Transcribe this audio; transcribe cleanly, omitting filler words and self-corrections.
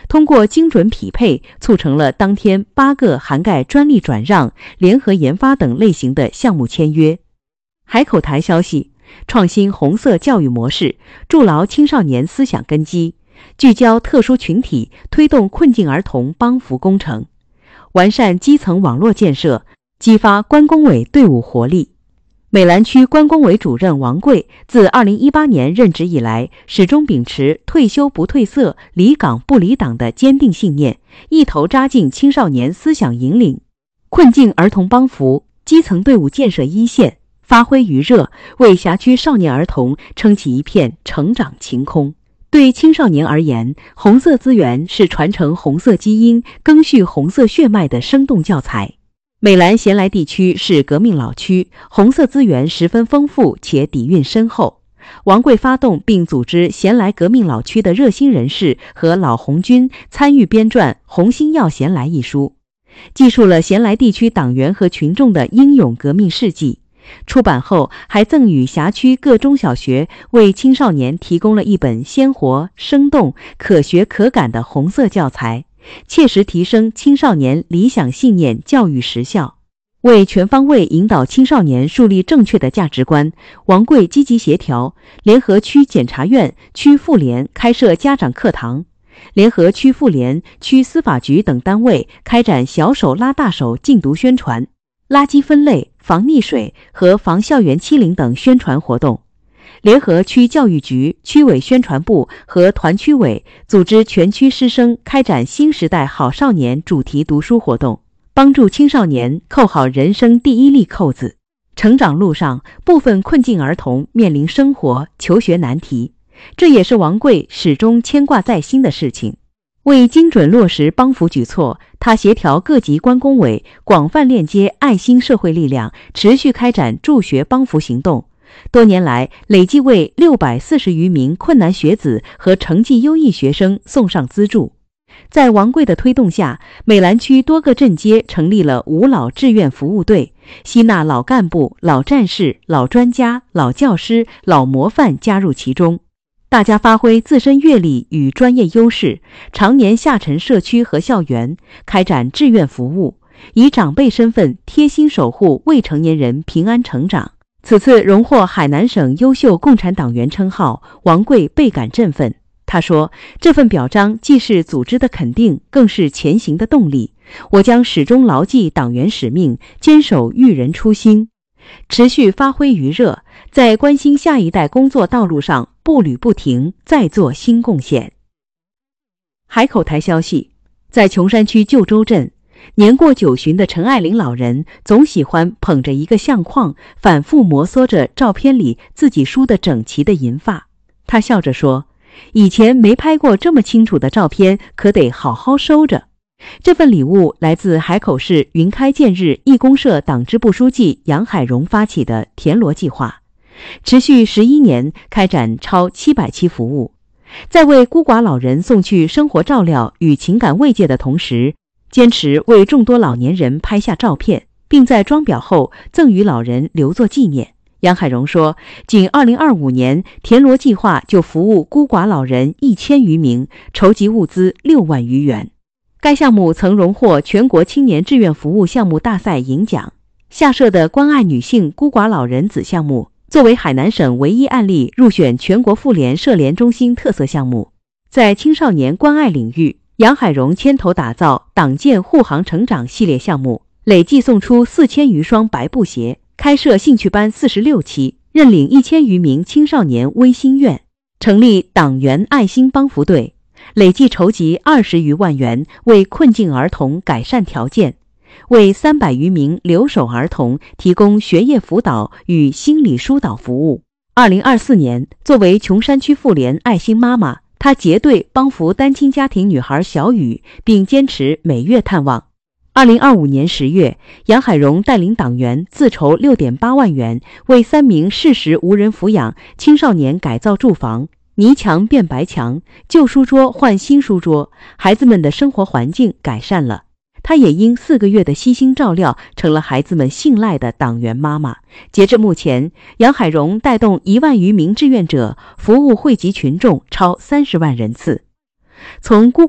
通过精准匹配，促成了当天8个涵盖专利转让、联合研发等类型的项目签约。海口台消息，创新红色教育模式，筑牢青少年思想根基，聚焦特殊群体，推动困境儿童帮扶工程，完善基层网络建设，激发关工委队伍活力。美兰区关工委主任王贵自2018年任职以来，始终秉持退休不褪色、离岗不离党的坚定信念，一头扎进青少年思想引领、困境儿童帮扶、基层队伍建设一线，发挥余热，为辖区少年儿童撑起一片成长晴空。对青少年而言，红色资源是传承红色基因、赓续红色血脉的生动教材。美兰咸来地区是革命老区，红色资源十分丰富且底蕴深厚。王贵发动并组织咸来革命老区的热心人士和老红军参与编撰《红星耀咸来》一书，记述了咸来地区党员和群众的英勇革命事迹。出版后，还赠予辖区各中小学为青少年提供了一本鲜活、生动、可学可感的红色教材，切实提升青少年理想信念教育实效。为全方位引导青少年树立正确的价值观，王贵积极协调，联合区检察院、区妇联开设家长课堂，联合区妇联、区司法局等单位开展小手拉大手禁毒宣传、垃圾分类、防溺水和防校园欺凌等宣传活动，联合区教育局、区委宣传部和团区委组织全区师生开展新时代好少年主题读书活动，帮助青少年扣好人生第一粒扣子。成长路上，部分困境儿童面临生活、求学难题，这也是王贵始终牵挂在心的事情。为精准落实帮扶举措，他协调各级关工委，广泛链接爱心社会力量，持续开展助学帮扶行动。多年来，累计为640余名困难学子和成绩优异学生送上资助。在王贵的推动下，美兰区多个镇街成立了五老志愿服务队，吸纳老干部、老战士、老专家、老教师、老模范加入其中。大家发挥自身阅历与专业优势，常年下沉社区和校园，开展志愿服务，以长辈身份贴心守护未成年人平安成长。此次荣获海南省优秀共产党员称号，王贵倍感振奋。他说，这份表彰既是组织的肯定，更是前行的动力。我将始终牢记党员使命，坚守育人初心，持续发挥余热，在关心下一代工作道路上步履不停，再做新贡献。海口台消息，在琼山区旧州镇，年过90旬的陈爱玲老人总喜欢捧着一个相框，反复摩挲着照片里自己梳得整齐的银发。她笑着说，以前没拍过这么清楚的照片，可得好好收着。这份礼物来自海口市云开建日义工社党支部书记杨海荣发起的田螺计划，持续11年，开展超700期服务。在为孤寡老人送去生活照料与情感慰藉的同时，坚持为众多老年人拍下照片，并在装裱后赠予老人留作纪念。杨海荣说，仅2025年，田螺计划就服务孤寡老人1000余名，筹集物资6万余元。该项目曾荣获全国青年志愿服务项目大赛银奖。下设的关爱女性孤寡老人子项目，作为海南省唯一案例入选全国妇联社联中心特色项目。在青少年关爱领域，杨海荣牵头打造党建护航成长系列项目，累计送出4000余双白布鞋，开设兴趣班46期，认领1000余名青少年微心愿，成立党员爱心帮扶队，累计筹集20余万元，为困境儿童改善条件，为300余名留守儿童提供学业辅导与心理疏导服务。2024年，作为琼山区妇联爱心妈妈，她结对帮扶单亲家庭女孩小雨，并坚持每月探望。2025年10月，杨海荣带领党员自筹6.8万元，为3名适时无人抚养青少年改造住房，泥墙变白墙，旧书桌换新书桌，孩子们的生活环境改善了。她也因4个月的悉心照料，成了孩子们信赖的党员妈妈。截至目前，杨海荣带动1万余名志愿者，服务惠及群众超30万人次。从孤